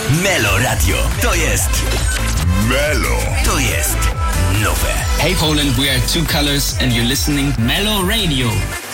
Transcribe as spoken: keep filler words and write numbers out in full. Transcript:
Melo Radio. To jest Melo. To jest nowe. Hey Poland, we are Two Colors and you're listening Melo Radio.